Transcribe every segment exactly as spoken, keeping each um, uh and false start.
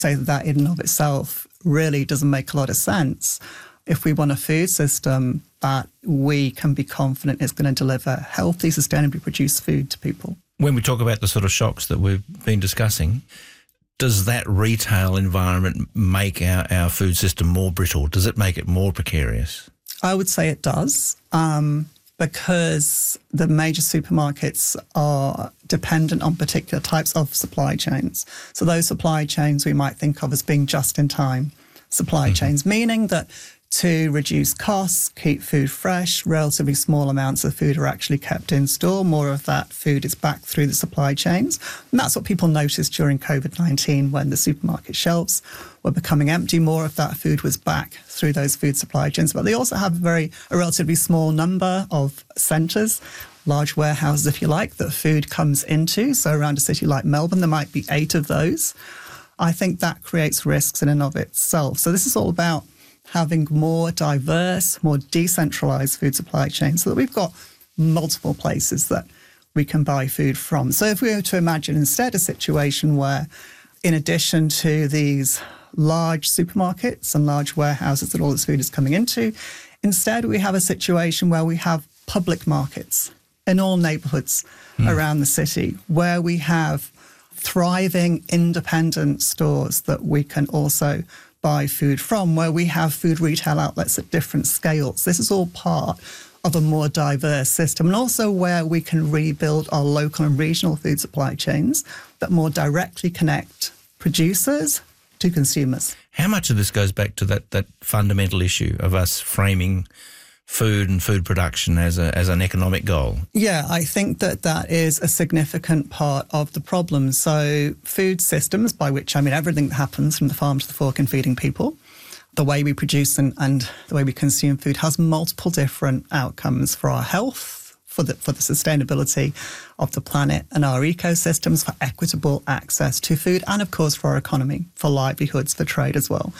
So that in and of itself really doesn't make a lot of sense if we want a food system that we can be confident is going to deliver healthy, sustainably produced food to people. When we talk about the sort of shocks that we've been discussing, does that retail environment make our, our food system more brittle? Does it make it more precarious? I would say it does, um, because the major supermarkets are dependent on particular types of supply chains. So those supply chains we might think of as being just-in-time supply mm-hmm. chains, meaning that to reduce costs, keep food fresh, relatively small amounts of food are actually kept in store. More of that food is back through the supply chains. And that's what people noticed during COVID nineteen when the supermarket shelves were becoming empty. More of that food was back through those food supply chains. But they also have a very a relatively small number of centres, large warehouses, if you like, that food comes into. So around a city like Melbourne, there might be eight of those. I think that creates risks in and of itself. So this is all about having more diverse, more decentralised food supply chains so that we've got multiple places that we can buy food from. So if we were to imagine instead a situation where, in addition to these large supermarkets and large warehouses that all this food is coming into, instead we have a situation where we have public markets in all neighbourhoods mm. around the city, where we have thriving independent stores that we can also buy food from, where we have food retail outlets at different scales. This is all part of a more diverse system, and also where we can rebuild our local and regional food supply chains that more directly connect producers to consumers. How much of this goes back to that, that fundamental issue of us framing food and food production as a as an economic goal? Yeah, I think that that is a significant part of the problem. So food systems, by which I mean everything that happens from the farm to the fork in feeding people, the way we produce and, and the way we consume food has multiple different outcomes for our health, for the for the sustainability of the planet and our ecosystems, for equitable access to food, and of course for our economy, for livelihoods, for trade as well.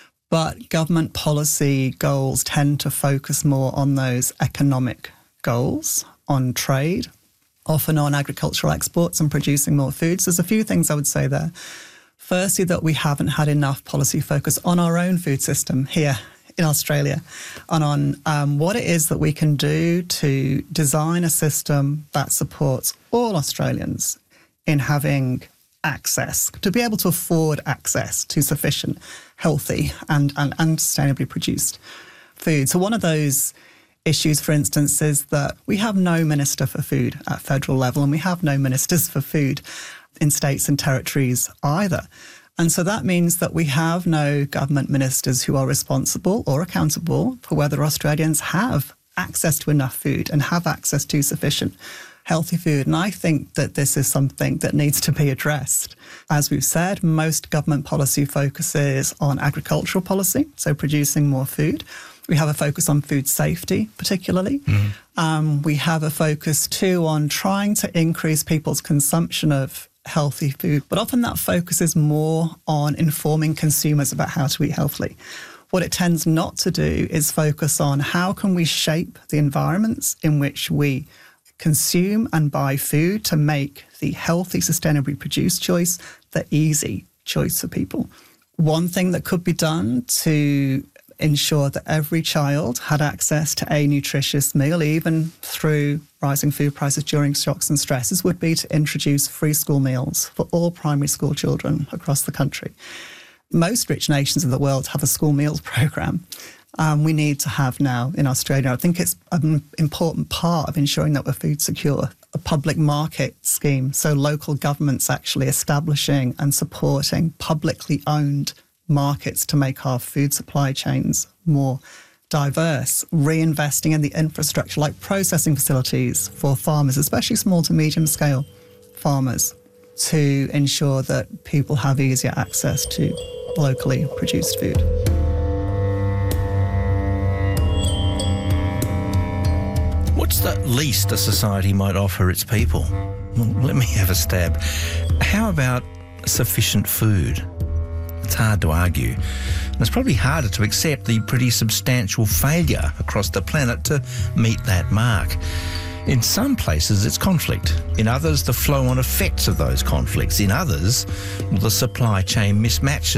But government policy goals tend to focus more on those economic goals, on trade, often on agricultural exports and producing more food. So there's a few things I would say there. Firstly, that we haven't had enough policy focus on our own food system here in Australia, and on um, what it is that we can do to design a system that supports all Australians in having access, to be able to afford access to sufficient, healthy and, and, and sustainably produced food. So one of those issues, for instance, is that we have no minister for food at federal level, and we have no ministers for food in states and territories either. And so that means that we have no government ministers who are responsible or accountable for whether Australians have access to enough food and have access to sufficient healthy food. And I think that this is something that needs to be addressed. As we've said, most government policy focuses on agricultural policy, so producing more food. We have a focus on food safety, particularly. Mm. Um, we have a focus too on trying to increase people's consumption of healthy food, but often that focus is more on informing consumers about how to eat healthily. What it tends not to do is focus on how can we shape the environments in which we consume and buy food to make the healthy, sustainably produced choice the easy choice for people. One thing that could be done to ensure that every child had access to a nutritious meal, even through rising food prices during shocks and stresses, would be to introduce free school meals for all primary school children across the country. Most rich nations of the world have a school meals programme. Um, we need to have now in Australia. I think it's an important part of ensuring that we're food secure, a public market scheme, so local governments actually establishing and supporting publicly owned markets to make our food supply chains more diverse, reinvesting in the infrastructure like processing facilities for farmers, especially small to medium scale farmers, to ensure that people have easier access to locally produced food. What's the least a society might offer its people? Well, let me have a stab. How about sufficient food? It's hard to argue. And it's probably harder to accept the pretty substantial failure across the planet to meet that mark. In some places, it's conflict. In others, the flow-on effects of those conflicts. In others, the supply chain mismatches